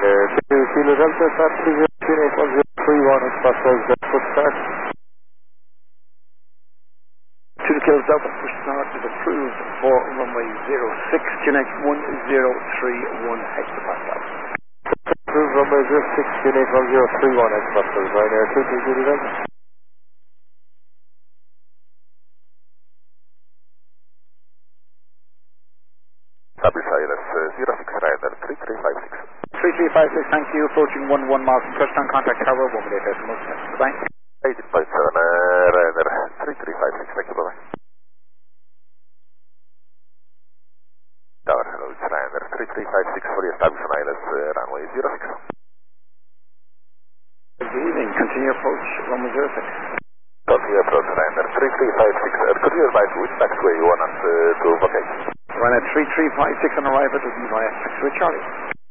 Ryanair 2 Kilo Delta, taxi 081031 at Buffalo's foot start. 2 Kilo Delta, push start is approved for runway 06, Connect 1031 hectopascal. Approved runway 06, Connect 1031 at Buffalo's Ryanair 2 Kilo Delta. WILS 06 Ryanair 3356. 3356, thank you. Approaching 11 miles from touchdown, contact tower, 1 minute decimal. Goodbye. 18.7 Ryanair 3356, thank you, bye-bye. Tower, hello, it's Ryanair 3356 for the establishment ILS runway 06. Good evening, continue approach, runway 06. Continue approach Ryanair 3356, could you advise which taxiway you want us to vacate? Ryanair 3356 on arrival to Levi X-ray Charlie.